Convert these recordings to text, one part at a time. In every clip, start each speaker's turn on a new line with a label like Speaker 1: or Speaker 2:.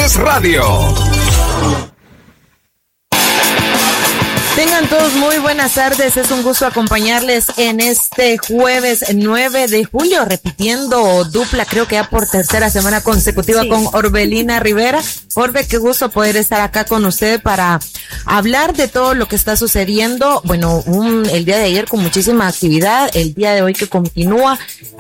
Speaker 1: Deportes Radio.
Speaker 2: Tengan todos muy buenas tardes, es un gusto acompañarles en este jueves 9 de julio, repitiendo dupla, creo que ya por tercera semana consecutiva, sí, con Orbelina Rivera. Orbe, qué gusto poder estar acá con usted para hablar de todo lo que está sucediendo. Bueno, el día de ayer con muchísima actividad, el día de hoy que continúa,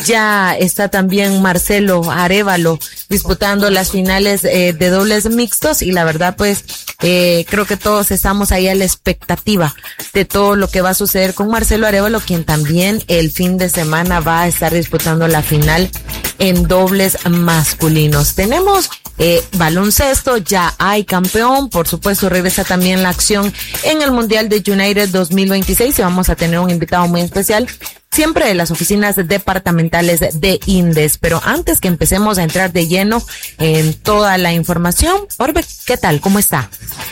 Speaker 2: ya está también Marcelo Arévalo disputando las finales de dobles mixtos y la verdad pues creo que todos estamos ahí a la expectativa de todo lo que va a suceder con Marcelo Arévalo, quien también el fin de semana va a estar disputando la final en dobles masculinos. Tenemos baloncesto, ya hay campeón, por supuesto regresa también la acción en el Mundial de United 2026 y vamos a tener un invitado muy especial, siempre de las oficinas departamentales de INDES. Pero antes que empecemos a entrar de lleno en toda la información, Orbe, ¿qué tal? ¿Cómo está?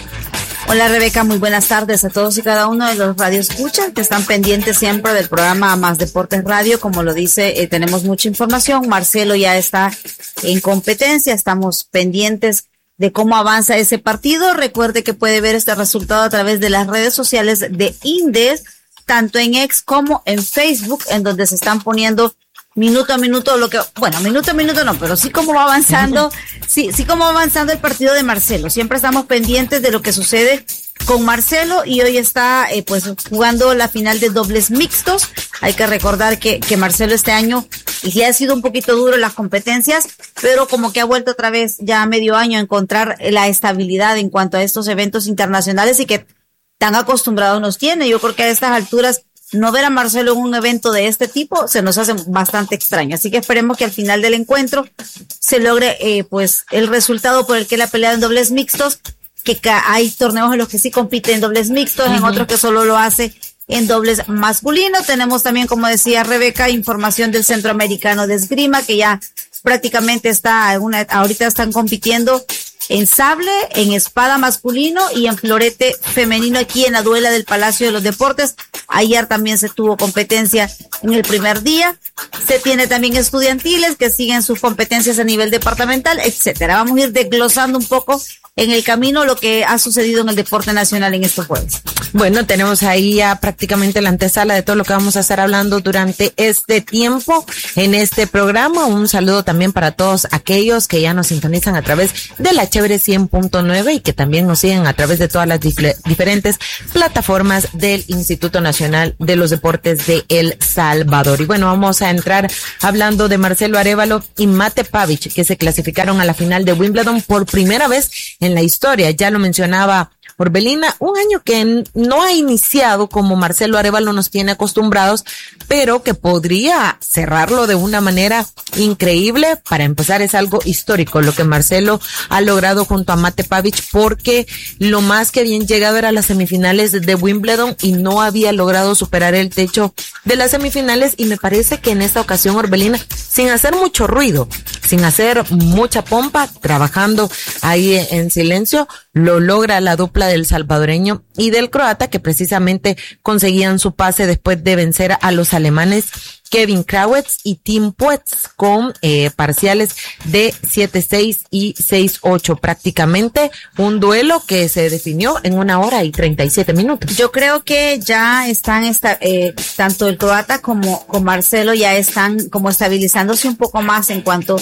Speaker 3: Hola Rebeca, muy buenas tardes a todos y cada uno de los radioescuchas que están pendientes siempre del programa Más Deportes Radio. Como lo dice, tenemos mucha información. Marcelo ya está en competencia, estamos pendientes de cómo avanza ese partido. Recuerde que puede ver este resultado a través de las redes sociales de INDES, tanto en X como en Facebook, en donde se están poniendo minuto a minuto minuto a minuto no, pero sí cómo va avanzando, sí cómo va avanzando el partido de Marcelo. Siempre estamos pendientes de lo que sucede con Marcelo y hoy está pues jugando la final de dobles mixtos. Hay que recordar que Marcelo este año y ya ha sido un poquito duro en las competencias, pero como que ha vuelto otra vez ya a medio año a encontrar la estabilidad en cuanto a estos eventos internacionales y que tan acostumbrados nos tiene. Yo creo que a estas alturas no ver a Marcelo en un evento de este tipo se nos hace bastante extraño. Así que esperemos que al final del encuentro se logre pues el resultado por el que él ha peleado en dobles mixtos, que hay torneos en los que sí compite en dobles mixtos, en otros que solo lo hace en dobles masculinos. Tenemos también, como decía Rebeca, información del Centroamericano de Esgrima, que ya prácticamente ahorita están compitiendo en sable, en espada masculino y en florete femenino aquí en la duela del Palacio de los Deportes. Ayer también se tuvo competencia en el primer día. Se tiene también estudiantiles que siguen sus competencias a nivel departamental, etcétera. Vamos a ir desglosando un poco en el camino lo que ha sucedido en el deporte nacional en estos jueves.
Speaker 2: Bueno, tenemos ahí ya prácticamente la antesala de todo lo que vamos a estar hablando durante este tiempo en este programa. Un saludo también para todos aquellos que ya nos sintonizan a través de la Chévere 100.9 y que también nos siguen a través de todas las diferentes plataformas del Instituto Nacional de los Deportes de El Salvador. Y bueno, vamos a entrar hablando de Marcelo Arévalo y Mate Pavic, que se clasificaron a la final de Wimbledon por primera vez en la historia. Ya lo mencionaba Orbelina, un año que no ha iniciado como Marcelo Arévalo nos tiene acostumbrados, pero que podría cerrarlo de una manera increíble. Para empezar, es algo histórico lo que Marcelo ha logrado junto a Mate Pavic, porque lo más que habían llegado era las semifinales de Wimbledon y no había logrado superar el techo de las semifinales. Y me parece que en esta ocasión Orbelina, sin hacer mucho ruido, sin hacer mucha pompa, trabajando ahí en silencio, lo logra la dupla del salvadoreño y del croata, que precisamente conseguían su pase después de vencer a los alemanes Kevin Krawietz y Tim Puetz con parciales de 7-6 y 6-8. Prácticamente un duelo que se definió en 1 hora y 37 minutos.
Speaker 3: Yo creo que ya están tanto el croata como con Marcelo ya están como estabilizándose un poco más en cuanto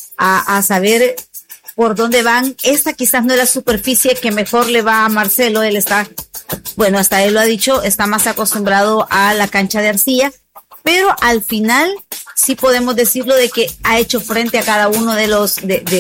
Speaker 3: a saber por dónde van. Esta quizás no es la superficie que mejor le va a Marcelo. Él está, bueno, hasta él lo ha dicho, está más acostumbrado a la cancha de arcilla, pero al final sí podemos decirlo de que ha hecho frente a cada uno de los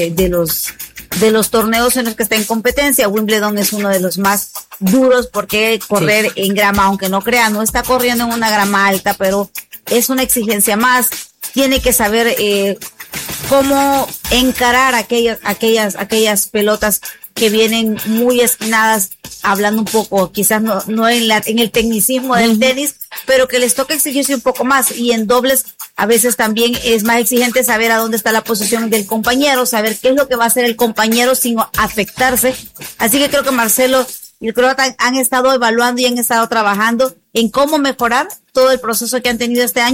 Speaker 3: torneos en los que está en competencia. Wimbledon es uno de los más duros porque correr en grama, aunque no crea, no está corriendo en una grama alta, pero es una exigencia más. Tiene que saber cómo encarar aquellas pelotas que vienen muy esquinadas, hablando un poco, quizás no en el tecnicismo del tenis, pero que les toca exigirse un poco más. Y en dobles a veces también es más exigente saber a dónde está la posición del compañero, saber qué es lo que va a hacer el compañero sin afectarse. Así que creo que Marcelo y el croata han estado evaluando y han estado trabajando en cómo mejorar todo el proceso que han tenido este año.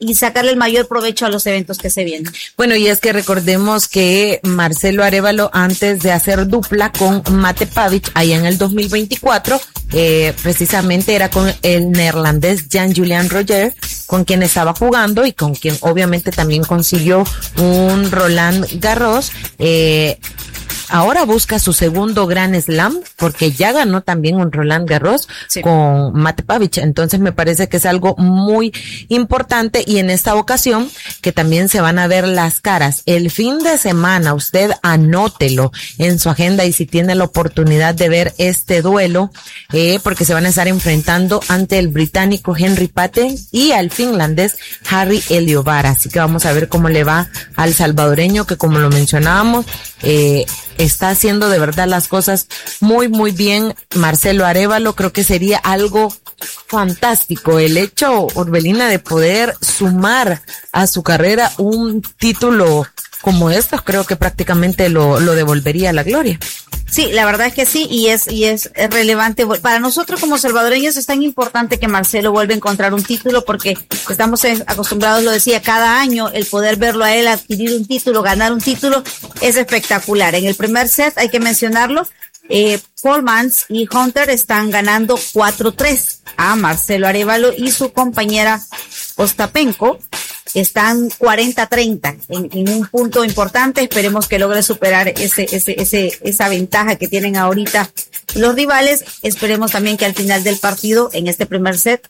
Speaker 3: y sacarle el mayor provecho a los eventos que se vienen.
Speaker 2: Bueno, y es que recordemos que Marcelo Arévalo, antes de hacer dupla con Mate Pavic allá en el 2024, precisamente era con el neerlandés Jan-Julian Roger, con quien estaba jugando y con quien obviamente también consiguió un Roland Garros. Ahora busca su segundo Grand Slam porque ya ganó también un Roland Garros con Mate Pavic. Entonces me parece que es algo muy importante, y en esta ocasión que también se van a ver las caras. El fin de semana usted anótelo en su agenda, y si tiene la oportunidad de ver este duelo, porque se van a estar enfrentando ante el británico Henry Patten y al finlandés Harry Eliobar. Así que vamos a ver cómo le va al salvadoreño, que como lo mencionábamos, está haciendo de verdad las cosas muy, muy bien. Marcelo Arévalo, creo que sería algo fantástico el hecho, Orbelina, de poder sumar a su carrera un título como estos. Creo que prácticamente lo devolvería a la gloria.
Speaker 3: Sí, la verdad es que sí, y es relevante. Para nosotros como salvadoreños es tan importante que Marcelo vuelva a encontrar un título, porque estamos acostumbrados, lo decía, cada año el poder verlo a él adquirir un título, ganar un título, es espectacular. En el primer set, hay que mencionarlo, Paul Mans y Hunter están ganando 4-3 a Marcelo Arévalo, y su compañera Ostapenko están 40-30 en un punto importante. Esperemos que logre superar esa ventaja que tienen ahorita los rivales. Esperemos también que al final del partido, en este primer set,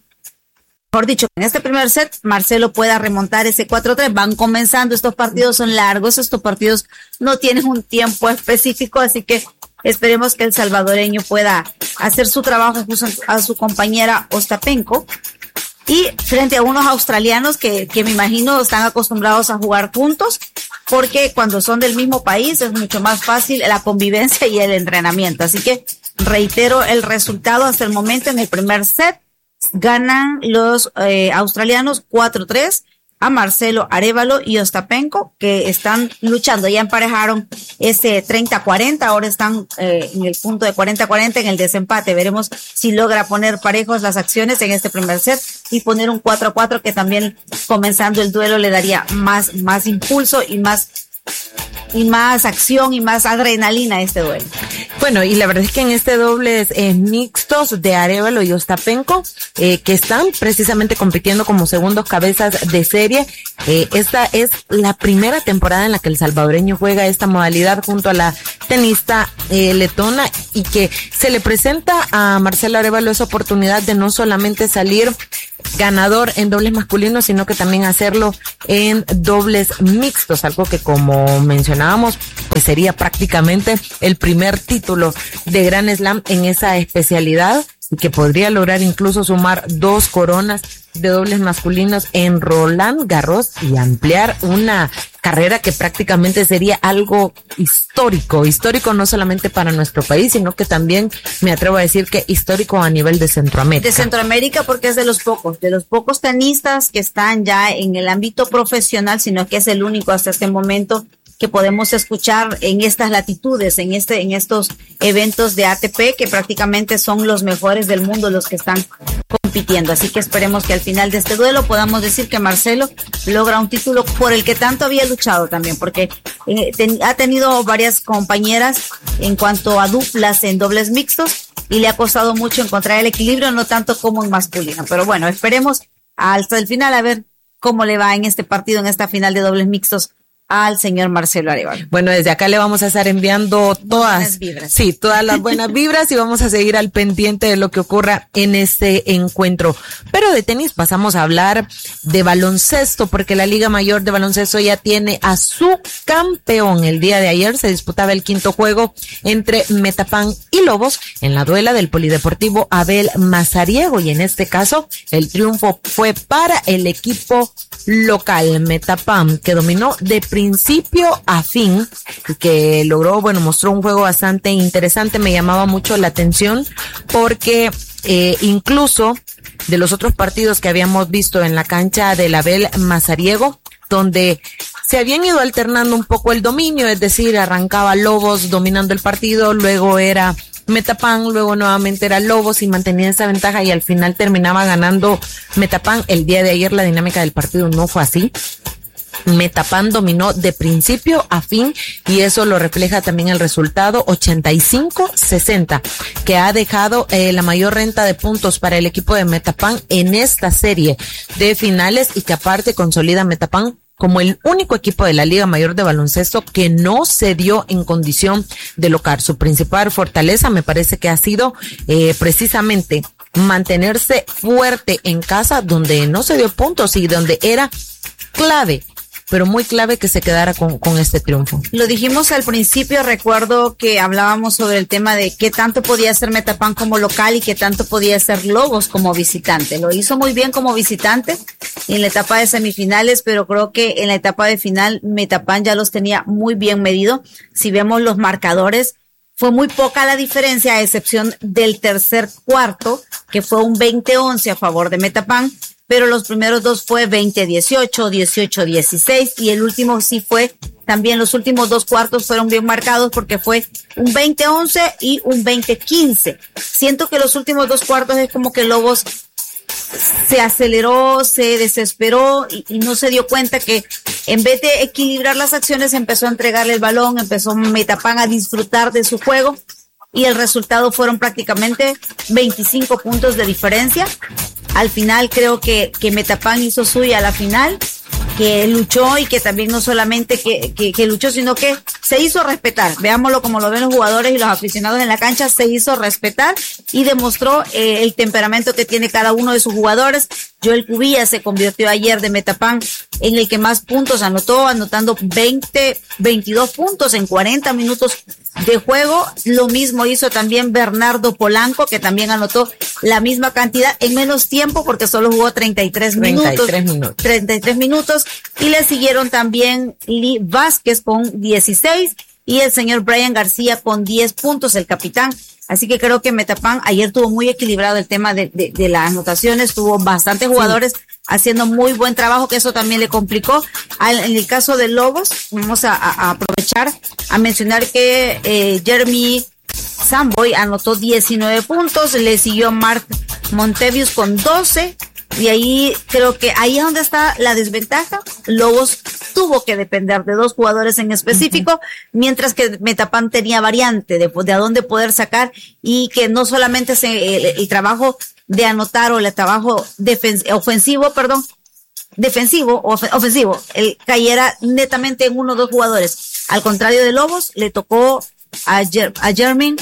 Speaker 3: Marcelo pueda remontar ese 4-3. Van comenzando, estos partidos son largos, estos partidos no tienen un tiempo específico, así que esperemos que el salvadoreño pueda hacer su trabajo a su compañera Ostapenko. Y frente a unos australianos que me imagino están acostumbrados a jugar juntos, porque cuando son del mismo país es mucho más fácil la convivencia y el entrenamiento. Así que reitero el resultado hasta el momento. En el primer set ganan los australianos 4-3 a Marcelo Arévalo y Ostapenko, que están luchando. Ya emparejaron ese 30-40, ahora están en el punto de 40-40 en el desempate. Veremos si logra poner parejos las acciones en este primer set y poner un 4-4, que también comenzando el duelo le daría más impulso y más acción y más adrenalina a este duelo.
Speaker 2: Bueno, y la verdad es que en este dobles mixtos de Arévalo y Ostapenko, que están precisamente compitiendo como segundos cabezas de serie, esta es la primera temporada en la que el salvadoreño juega esta modalidad junto a la tenista letona, y que se le presenta a Marcelo Arévalo esa oportunidad de no solamente salir ganador en dobles masculinos, sino que también hacerlo en dobles mixtos, algo que, como mencionábamos, pues sería prácticamente el primer título de Grand Slam en esa especialidad, y que podría lograr incluso sumar 2 coronas de dobles masculinos en Roland Garros y ampliar una carrera que prácticamente sería algo histórico no solamente para nuestro país, sino que también me atrevo a decir que histórico a nivel de Centroamérica.
Speaker 3: De Centroamérica, porque es de los pocos tenistas que están ya en el ámbito profesional, sino que es el único hasta este momento que podemos escuchar en estas latitudes, en estos eventos de ATP, que prácticamente son los mejores del mundo los que están compitiendo. Así que esperemos que al final de este duelo podamos decir que Marcelo logra un título por el que tanto había luchado también, porque ha tenido varias compañeras en cuanto a duplas en dobles mixtos y le ha costado mucho encontrar el equilibrio, no tanto como en masculino. Pero bueno, esperemos hasta el final a ver cómo le va en este partido, en esta final de dobles mixtos al señor Marcelo Arévalo.
Speaker 2: Bueno, desde acá le vamos a estar enviando todas las buenas vibras, y vamos a seguir al pendiente de lo que ocurra en este encuentro. Pero de tenis pasamos a hablar de baloncesto, porque la Liga Mayor de Baloncesto ya tiene a su campeón. El día de ayer se disputaba el quinto juego entre Metapan y Lobos en la duela del Polideportivo Abel Mazariego, y en este caso el triunfo fue para el equipo local Metapan, que dominó de principio a fin y que logró, mostró un juego bastante interesante. Me llamaba mucho la atención porque incluso de los otros partidos que habíamos visto en la cancha del Abel Mazariego, donde se habían ido alternando un poco el dominio, es decir, arrancaba Lobos dominando el partido, luego era Metapan, luego nuevamente era Lobos y mantenía esa ventaja y al final terminaba ganando Metapan. El día de ayer la dinámica del partido no fue así. Metapan dominó de principio a fin y eso lo refleja también el resultado 85-60, que ha dejado la mayor renta de puntos para el equipo de Metapan en esta serie de finales y que aparte consolida Metapan como el único equipo de la Liga Mayor de Baloncesto que no se dio en condición de local. Su principal fortaleza me parece que ha sido precisamente mantenerse fuerte en casa, donde no se dio puntos y donde era clave, pero muy clave que se quedara con este triunfo.
Speaker 3: Lo dijimos al principio, recuerdo que hablábamos sobre el tema de qué tanto podía ser Metapan como local y qué tanto podía ser Lobos como visitante. Lo hizo muy bien como visitante en la etapa de semifinales, pero creo que en la etapa de final Metapan ya los tenía muy bien medido. Si vemos los marcadores, fue muy poca la diferencia, a excepción del tercer cuarto, que fue un 20-11 a favor de Metapan, pero los primeros dos fue 20-18, 18-16 y el último sí fue, también los últimos dos cuartos fueron bien marcados porque fue un 20-11 y un 20-15. Siento que los últimos dos cuartos es como que Lobos se aceleró, se desesperó y no se dio cuenta que en vez de equilibrar las acciones empezó a entregarle el balón, empezó Metapan a disfrutar de su juego y el resultado fueron prácticamente 25 puntos de diferencia. Al final creo que Metapan hizo suya la final, que luchó y que también no solamente que luchó, sino que se hizo respetar. Veámoslo como lo ven los jugadores y los aficionados en la cancha, se hizo respetar y demostró el temperamento que tiene cada uno de sus jugadores. Joel Cubillas se convirtió ayer de Metapan en el que más puntos anotó, anotando 22 puntos en 40 minutos de juego. Lo mismo hizo también Bernardo Polanco, que también anotó la misma cantidad en menos tiempo porque solo jugó 33 minutos. Y le siguieron también Lee Vázquez con 16 y el señor Brian García con 10 puntos, el capitán. Así que creo que Metapan ayer tuvo muy equilibrado el tema de las anotaciones, tuvo bastantes jugadores haciendo muy buen trabajo, que eso también le complicó. En el caso de Lobos, vamos a aprovechar a mencionar que Jeremy Samboy anotó 19 puntos, le siguió Mark Montevius con 12, y ahí creo que ahí es donde está la desventaja. Lobos tuvo que depender de dos jugadores en específico, mientras que Metapan tenía variante de a dónde poder sacar, y que no solamente el trabajo de anotar o el trabajo ofensivo, cayera netamente en uno o dos jugadores. Al contrario de Lobos, le tocó a Jermaine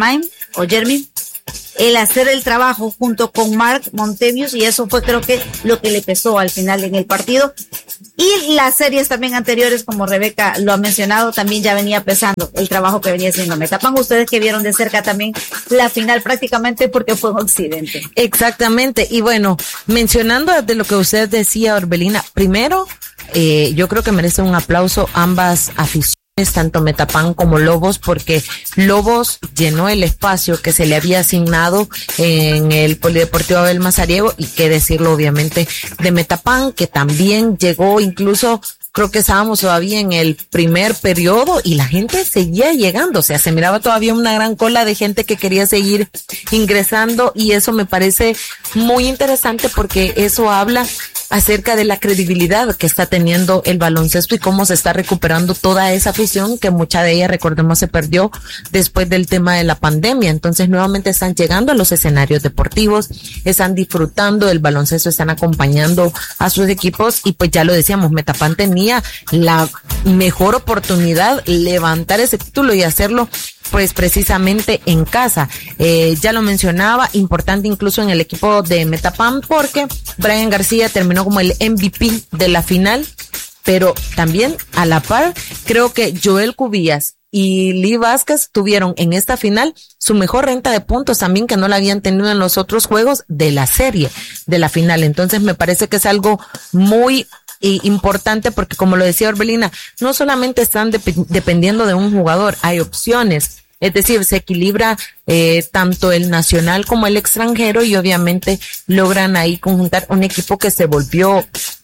Speaker 3: el hacer el trabajo junto con Mark Montevius, y eso fue creo que lo que le pesó al final en el partido. Y las series también anteriores, como Rebeca lo ha mencionado, también ya venía pesando el trabajo que venía haciendo Metapan. Ustedes que vieron de cerca también la final prácticamente porque fue un accidente.
Speaker 2: Exactamente, y bueno, mencionando de lo que usted decía, Orbelina, primero, yo creo que merece un aplauso ambas aficiones, tanto Metapan como Lobos, porque Lobos llenó el espacio que se le había asignado en el Polideportivo Abel Mazariego, y qué decirlo obviamente de Metapan, que también llegó, incluso creo que estábamos todavía en el primer periodo y la gente seguía llegando, o sea, se miraba todavía una gran cola de gente que quería seguir ingresando, y eso me parece muy interesante porque eso habla acerca de la credibilidad que está teniendo el baloncesto y cómo se está recuperando toda esa afición que mucha de ella, recordemos, se perdió después del tema de la pandemia. Entonces nuevamente están llegando a los escenarios deportivos, están disfrutando del baloncesto, están acompañando a sus equipos, y pues ya lo decíamos, Metapan tenía la mejor oportunidad levantar ese título y hacerlo pues precisamente en casa. Ya lo mencionaba, importante incluso en el equipo de Metapan porque Brian García terminó como el MVP de la final, pero también a la par creo que Joel Cubillas y Lee Vázquez tuvieron en esta final su mejor renta de puntos también, que no la habían tenido en los otros juegos de la serie de la final. Entonces me parece que es algo muy importante porque, como lo decía Orbelina, no solamente están dependiendo de un jugador, hay opciones. Es decir, se equilibra tanto el nacional como el extranjero, y obviamente logran ahí conjuntar un equipo que se volvió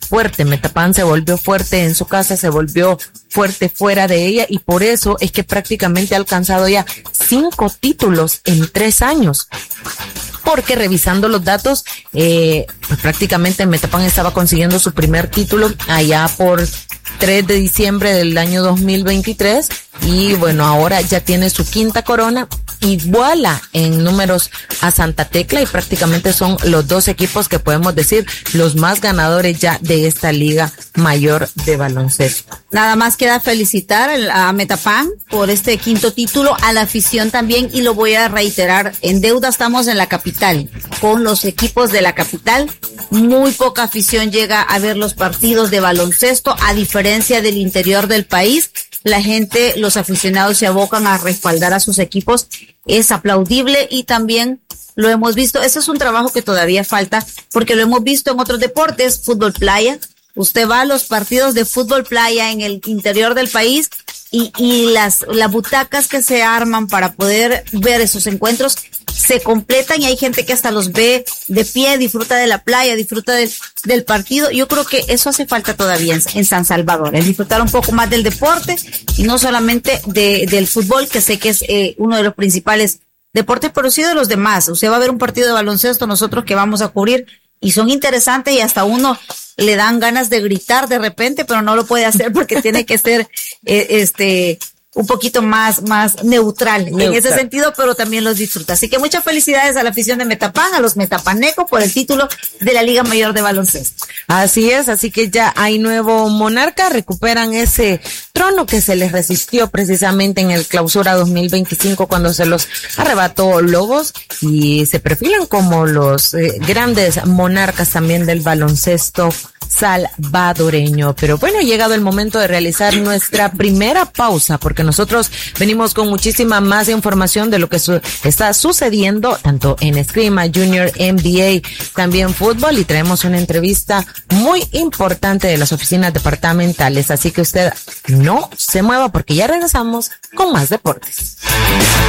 Speaker 2: fuerte. Metapan se volvió fuerte en su casa, se volvió fuerte fuera de ella, y por eso es que prácticamente ha alcanzado ya 5 títulos en 3 años. Porque revisando los datos, pues prácticamente Metapan estaba consiguiendo su primer título allá por 3 de diciembre del año 2023, y bueno, ahora ya tiene su 5ª corona, iguala en números a Santa Tecla, y prácticamente son los 2 equipos que podemos decir los más ganadores ya de esta Liga Mayor de Baloncesto.
Speaker 3: Nada más queda felicitar a Metapan por este 5º título, a la afición también, y lo voy a reiterar, en deuda estamos en la capital, con los equipos de la capital. Muy poca afición llega a ver los partidos de baloncesto, a diferencia del interior del país. La gente, los aficionados se abocan a respaldar a sus equipos, es aplaudible, y también lo hemos visto, ese es un trabajo que todavía falta, porque lo hemos visto en otros deportes, fútbol playa. Usted va a los partidos de fútbol playa en el interior del país y las butacas que se arman para poder ver esos encuentros se completan, y hay gente que hasta los ve de pie, disfruta de la playa, disfruta del partido. Yo creo que eso hace falta todavía en San Salvador, el disfrutar un poco más del deporte y no solamente del fútbol, que sé que es uno de los principales deportes, pero sí de los demás. Usted va a ver un partido de baloncesto, nosotros que vamos a cubrir, y son interesantes, y hasta uno le dan ganas de gritar de repente, pero no lo puede hacer porque tiene que ser un poquito más neutral en ese sentido, pero también los disfruta. Así que muchas felicidades a la afición de Metapan, a los metapanecos, por el título de la Liga Mayor de Baloncesto.
Speaker 2: Así es, así que ya hay nuevo monarca, recuperan ese trono que se les resistió precisamente en el Clausura 2025 cuando se los arrebató Lobos, y se perfilan como los grandes monarcas también del baloncesto salvadoreño. Pero bueno, ha llegado el momento de realizar nuestra primera pausa, porque nosotros venimos con muchísima más información de lo que está sucediendo tanto en esgrima, junior, NBA, también fútbol, y traemos una entrevista muy importante de las oficinas departamentales, así que usted no se mueva porque ya regresamos con más deportes.